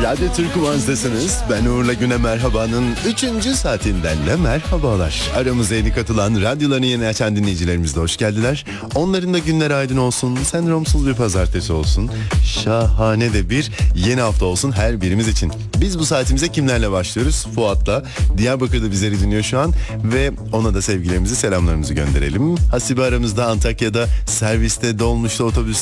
Radyo Türk Kumans'tasınız. Ben Uğur'la Güne Merhaba'nın 3. saatinden de merhabalar. Aramıza yeni katılan, radyolarını yeni açan dinleyicilerimiz de hoş geldiler. Onların da günleri aydın olsun, sendromsuz bir pazartesi olsun. Şahane de bir yeni hafta olsun her birimiz için. Biz bu saatimize kimlerle başlıyoruz? Fuat'la. Diyarbakır'da bizleri dinliyor şu an ve ona da sevgilerimizi, selamlarımızı gönderelim. Hasibe aramızda, Antakya'da, serviste, dolmuşta, otobüste,